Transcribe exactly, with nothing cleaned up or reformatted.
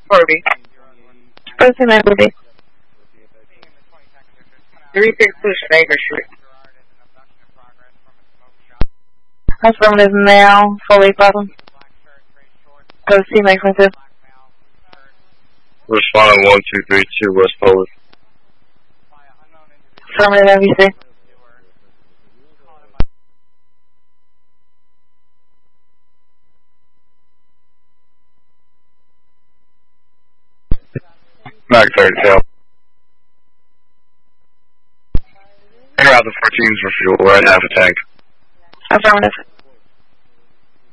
four B. Proceed, my four B. three six two Baker Street. Affirmative now, fully problem. Proceed, my four two. Responding one two three two West Poland. Affirmative, M V C. Mac thirty tail. Clear out the fourteens for fuel, right half a tank. Affirmative.